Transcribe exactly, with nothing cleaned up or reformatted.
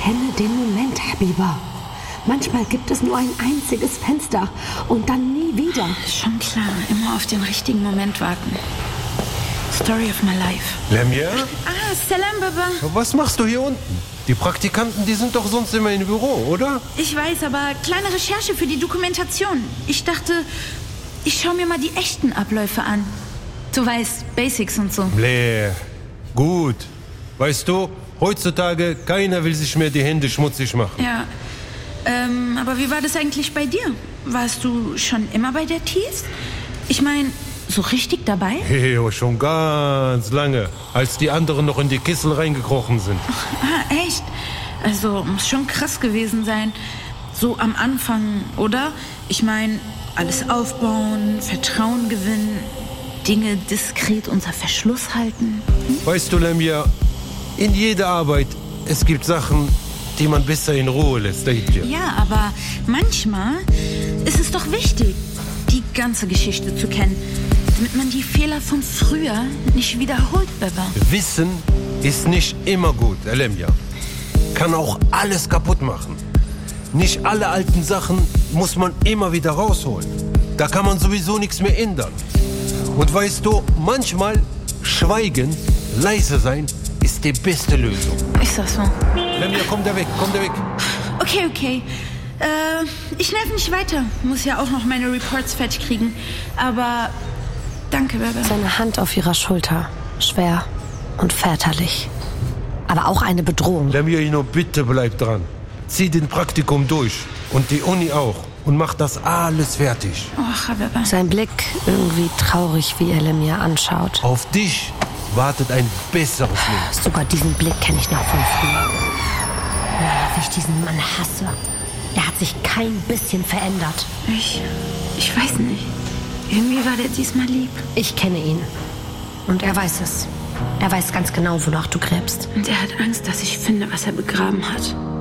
Erkenne den Moment, Habiba. Manchmal gibt es nur ein einziges Fenster und dann nie wieder. Schon klar, immer auf den richtigen Moment warten. Story of my life. Lemia? Ah, Salam, Baba. Was machst du hier unten? Die Praktikanten, die sind doch sonst immer im Büro, oder? Ich weiß, aber kleine Recherche für die Dokumentation. Ich dachte, ich schaue mir mal die echten Abläufe an. Du weißt, Basics und so. Bläh. Gut. Weißt du, heutzutage, keiner will sich mehr die Hände schmutzig machen. Ja. Ähm, aber wie war das eigentlich bei dir? Warst du schon immer bei der Tees? Ich meine, so richtig dabei? Hey, schon ganz lange, als die anderen noch in die Kissel reingekrochen sind. Ah, echt? Also, muss schon krass gewesen sein. So am Anfang, oder? Ich meine, alles aufbauen, Vertrauen gewinnen, Dinge diskret unter Verschluss halten. Hm? Weißt du, Lemia, in jeder Arbeit, es gibt Sachen, die man besser in Ruhe lässt. Ja, aber manchmal ist es doch wichtig, die ganze Geschichte zu kennen, damit man die Fehler von früher nicht wiederholt, Baba. Wissen ist nicht immer gut, Lemia. Kann auch alles kaputt machen. Nicht alle alten Sachen muss man immer wieder rausholen. Da kann man sowieso nichts mehr ändern. Und weißt du, manchmal schweigen, leise sein, ist die beste Lösung. Ist das so? Lemia, komm da weg, komm da weg. Okay, okay. Äh, ich nerv nicht weiter. Muss ja auch noch meine Reports fertig kriegen. Aber danke, Baba. Seine Hand auf ihrer Schulter. Schwer und väterlich. Aber auch eine Bedrohung. Lemia, bitte bleib dran. Zieh den Praktikum durch. Und die Uni auch. Und mach das alles fertig. Oh, Baba. Sein Blick irgendwie traurig, wie er Lemia anschaut. Auf dich wartet ein besseres Leben. Sogar diesen Blick kenne ich noch von früher. Ja, wie ich diesen Mann hasse. Er hat sich kein bisschen verändert. Ich, ich weiß nicht. Irgendwie war der diesmal lieb. Ich kenne ihn. Und er weiß es. Er weiß ganz genau, wonach du gräbst. Und er hat Angst, dass ich finde, was er begraben hat.